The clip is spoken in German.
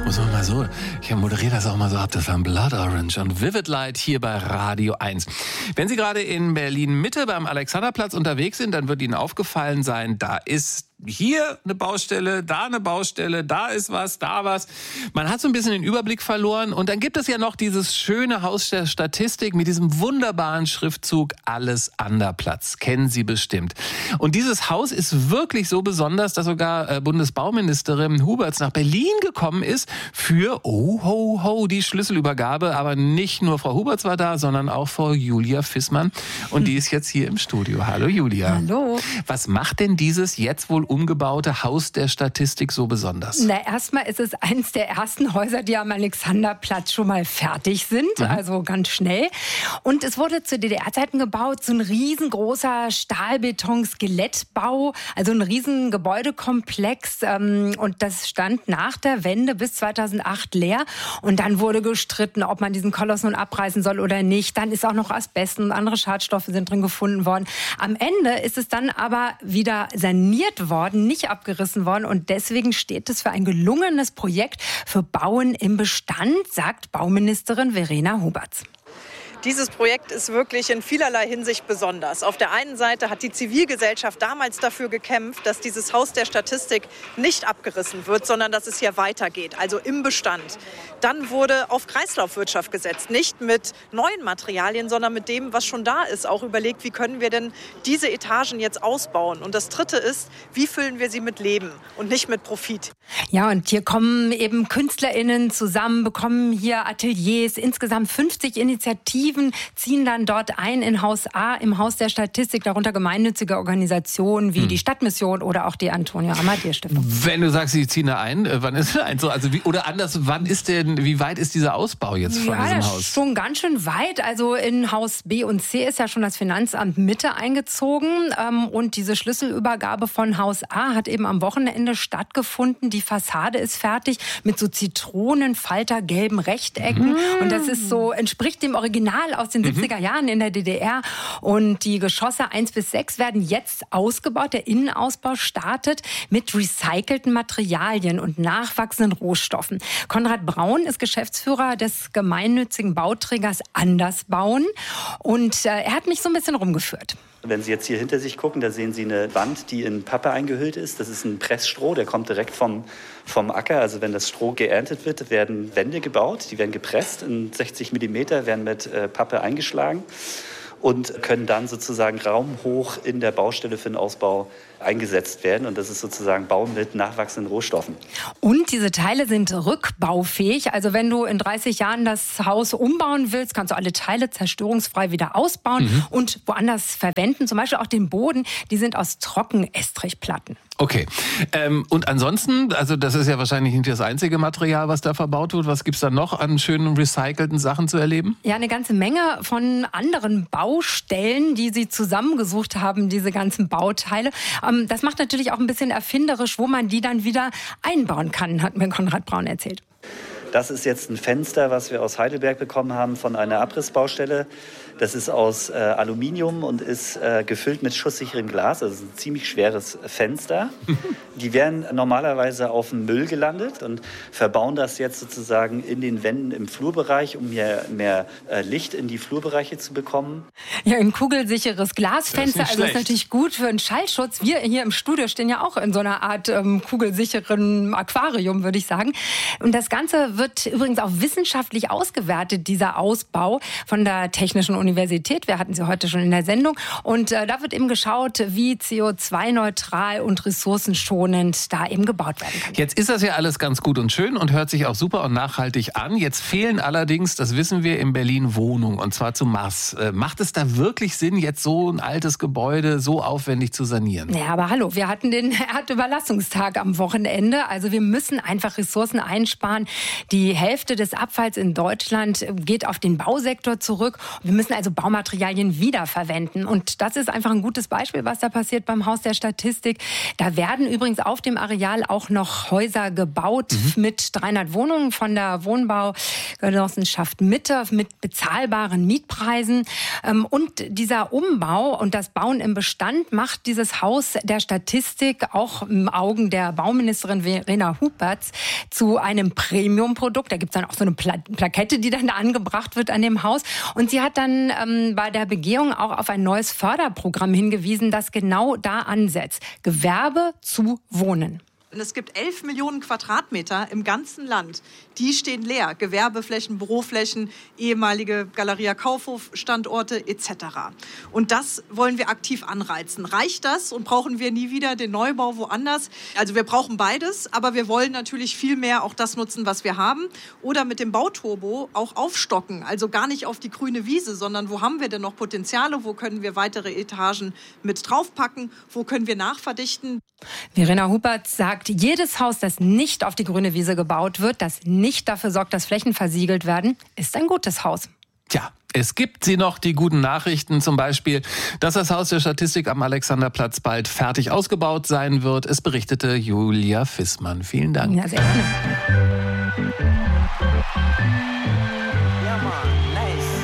muss man mal so, ich moderiere das auch mal so ab, das war ein Blood Orange und Vivid Light hier bei Radio 1. Wenn Sie gerade in Berlin-Mitte beim Alexanderplatz unterwegs sind, dann wird Ihnen aufgefallen sein, da ist hier eine Baustelle, da eine Baustelle, da ist was, da was. Man hat so ein bisschen den Überblick verloren. Und dann gibt es ja noch dieses schöne Haus der Statistik mit diesem wunderbaren Schriftzug Alles an der Platz. Kennen Sie bestimmt. Und dieses Haus ist wirklich so besonders, dass sogar Bundesbauministerin Huberts nach Berlin gekommen ist für, oh ho ho, die Schlüsselübergabe. Aber nicht nur Frau Huberts war da, sondern auch Frau Julia Fissmann. Und die ist jetzt hier im Studio. Hallo Julia. Hallo. Was macht denn dieses jetzt wohl umgebaute Haus der Statistik so besonders? Na, erstmal ist es eines der ersten Häuser, die am Alexanderplatz schon mal fertig sind, also ganz schnell. Und es wurde zu DDR-Zeiten gebaut, so ein riesengroßer Stahlbeton-Skelettbau, also ein riesen Gebäudekomplex. Und das stand nach der Wende bis 2008 leer. Und dann wurde gestritten, ob man diesen Koloss nun abreißen soll oder nicht. Dann ist auch noch Asbest und andere Schadstoffe sind drin gefunden worden. Am Ende ist es dann aber wieder saniert worden, nicht abgerissen worden, und deswegen steht es für ein gelungenes Projekt für Bauen im Bestand, sagt Bauministerin Verena Huberts. Dieses Projekt ist wirklich in vielerlei Hinsicht besonders. Auf der einen Seite hat die Zivilgesellschaft damals dafür gekämpft, dass dieses Haus der Statistik nicht abgerissen wird, sondern dass es hier weitergeht, also im Bestand. Dann wurde auf Kreislaufwirtschaft gesetzt, nicht mit neuen Materialien, sondern mit dem, was schon da ist. Auch überlegt, wie können wir denn diese Etagen jetzt ausbauen? Und das Dritte ist, wie füllen wir sie mit Leben und nicht mit Profit? Ja, und hier kommen eben KünstlerInnen zusammen, bekommen hier Ateliers, insgesamt 50 Initiativen ziehen dann dort ein in Haus A, im Haus der Statistik, darunter gemeinnützige Organisationen wie die Stadtmission oder auch die Antonio-Amadeo-Stiftung. Wenn du sagst, sie ziehen da ein, wann ist denn ein so? Also oder anders, wie weit ist dieser Ausbau jetzt von diesem Haus? Ja, schon ganz schön weit. Also in Haus B und C ist ja schon das Finanzamt Mitte eingezogen. Und diese Schlüsselübergabe von Haus A hat eben am Wochenende stattgefunden. Die Fassade ist fertig mit so zitronenfaltergelben Rechtecken. Und das ist so, entspricht dem Original aus den 70er Jahren in der DDR. Und die Geschosse 1 bis 6 werden jetzt ausgebaut. Der Innenausbau startet mit recycelten Materialien und nachwachsenden Rohstoffen. Konrad Braun ist Geschäftsführer des gemeinnützigen Bauträgers Andersbauen. Und er hat mich so ein bisschen rumgeführt. Wenn Sie jetzt hier hinter sich gucken, da sehen Sie eine Wand, die in Pappe eingehüllt ist. Das ist ein Pressstroh, der kommt direkt vom Acker. Also wenn das Stroh geerntet wird, werden Wände gebaut. Die werden gepresst in 60 mm, werden mit Pappe eingeschlagen und können dann sozusagen raumhoch in der Baustelle für den Ausbau eingesetzt werden. Und das ist sozusagen Bauen mit nachwachsenden Rohstoffen. Und diese Teile sind rückbaufähig. Also wenn du in 30 Jahren das Haus umbauen willst, kannst du alle Teile zerstörungsfrei wieder ausbauen und woanders verwenden. Zum Beispiel auch den Boden. Die sind aus Trockenestrichplatten. Okay. Und ansonsten, also das ist ja wahrscheinlich nicht das einzige Material, was da verbaut wird. Was gibt's da noch an schönen recycelten Sachen zu erleben? Ja, eine ganze Menge von anderen Baustellen, die sie zusammengesucht haben, diese ganzen Bauteile. Das macht natürlich auch ein bisschen erfinderisch, wo man die dann wieder einbauen kann, hat mir Konrad Braun erzählt. Das ist jetzt ein Fenster, was wir aus Heidelberg bekommen haben von einer Abrissbaustelle. Das ist aus Aluminium und ist gefüllt mit schusssicherem Glas. Das ist ein ziemlich schweres Fenster. Die werden normalerweise auf dem Müll gelandet und verbauen das jetzt sozusagen in den Wänden im Flurbereich, um mehr Licht in die Flurbereiche zu bekommen. Ja, ein kugelsicheres Glasfenster, also das ist natürlich gut für einen Schallschutz. Wir hier im Studio stehen ja auch in so einer Art kugelsicheren Aquarium, würde ich sagen. Und das Ganze wird übrigens auch wissenschaftlich ausgewertet, dieser Ausbau von der Technischen Universität. Wir hatten sie heute schon in der Sendung. Und da wird eben geschaut, wie CO2-neutral und ressourcenschonend da eben gebaut werden kann. Jetzt ist das ja alles ganz gut und schön und hört sich auch super und nachhaltig an. Jetzt fehlen allerdings, das wissen wir, in Berlin Wohnungen, und zwar zum Maß. Macht es da wirklich Sinn, jetzt so ein altes Gebäude so aufwendig zu sanieren? Ja, aber hallo, wir hatten den Erdüberlassungstag am Wochenende. Also wir müssen einfach Ressourcen einsparen. Die Hälfte des Abfalls in Deutschland geht auf den Bausektor zurück. Wir müssen also Baumaterialien wiederverwenden. Und das ist einfach ein gutes Beispiel, was da passiert beim Haus der Statistik. Da werden übrigens auf dem Areal auch noch Häuser gebaut mit 300 Wohnungen von der Wohnbaugenossenschaft Mitte mit bezahlbaren Mietpreisen. Und dieser Umbau und das Bauen im Bestand macht dieses Haus der Statistik auch im Augen der Bauministerin Verena Huberts zu einem Premium-Produkt. Da gibt es dann auch so eine Plakette, die dann da angebracht wird an dem Haus. Und sie hat dann bei der Begehung auch auf ein neues Förderprogramm hingewiesen, das genau da ansetzt. Gewerbe zu Wohnen. Und es gibt 11 Millionen Quadratmeter im ganzen Land. Die stehen leer. Gewerbeflächen, Büroflächen, ehemalige Galeria Kaufhof-Standorte etc. Und das wollen wir aktiv anreizen. Reicht das und brauchen wir nie wieder den Neubau woanders? Also wir brauchen beides, aber wir wollen natürlich viel mehr auch das nutzen, was wir haben. Oder mit dem Bauturbo auch aufstocken. Also gar nicht auf die grüne Wiese, sondern wo haben wir denn noch Potenziale? Wo können wir weitere Etagen mit draufpacken? Wo können wir nachverdichten? Verena Huberts sagt, jedes Haus, das nicht auf die grüne Wiese gebaut wird, das nicht dafür sorgt, dass Flächen versiegelt werden, ist ein gutes Haus. Tja, es gibt sie noch, die guten Nachrichten, zum Beispiel, dass das Haus der Statistik am Alexanderplatz bald fertig ausgebaut sein wird. Es berichtete Julia Fissmann. Vielen Dank. Ja, sehr gerne.